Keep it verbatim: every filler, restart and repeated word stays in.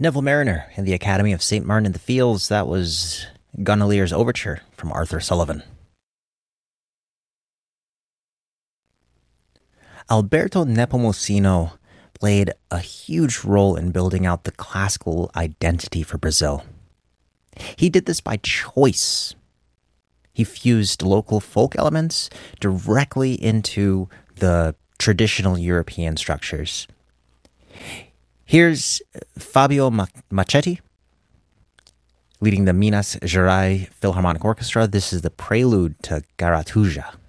Neville Mariner and the Academy of Saint Martin in the Fields. That was Gondoliers Overture from Arthur Sullivan. Alberto Nepomuceno played a huge role in building out the classical identity for Brazil. He did this by choice. He fused local folk elements directly into the traditional European structures. Here's Fabio Macchetti leading the Minas Gerais Philharmonic Orchestra. This is the prelude to Garatuja.